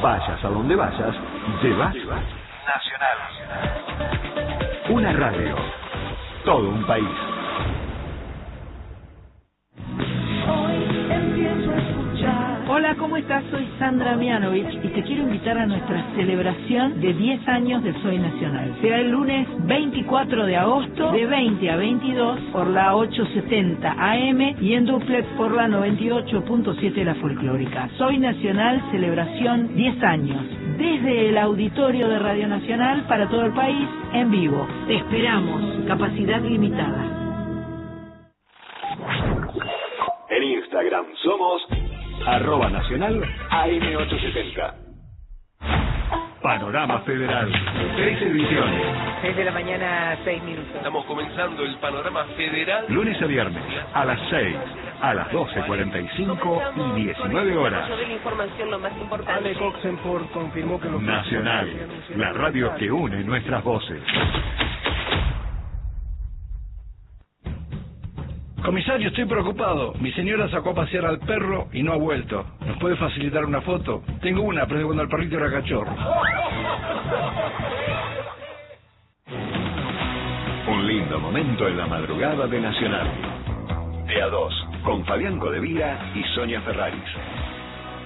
Vayas a donde vayas, llevas Nacional. Una radio. Todo un país. Hola, ¿cómo estás? Soy Sandra Mianovich y te quiero invitar a nuestra celebración de 10 años de Soy Nacional. Será el lunes 24 de agosto de 20 a 22 por la 870 AM y en duplex por la 98.7 La Folclórica. Soy Nacional, celebración 10 años. Desde el auditorio de Radio Nacional para todo el país, en vivo. Te esperamos. Capacidad limitada. En Instagram somos @Nacional AM870. Panorama Federal. 3 ediciones. 6 de la mañana, 6 minutos. Estamos comenzando el Panorama Federal. Lunes a viernes, a las 6, a las 12:45 y 19 horas. Yo de la información lo más importante. Ale Oxenford confirmó que los Nacional, la radio que une nuestras voces. Comisario, estoy preocupado. Mi señora sacó a pasear al perro y no ha vuelto. ¿Nos puede facilitar una foto? Tengo una, pero es cuando el perrito era cachorro. Un lindo momento en la madrugada de Nacional. De a 2, con Fabián Codevilla y Sonia Ferraris.